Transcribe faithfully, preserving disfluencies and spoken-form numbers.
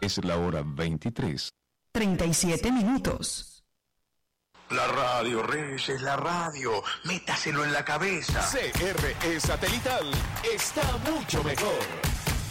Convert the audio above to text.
Es la hora veintitrés. treinta y siete minutos. La radio, Reyes, la radio. Métaselo en la cabeza. C R E Satelital está mucho mejor.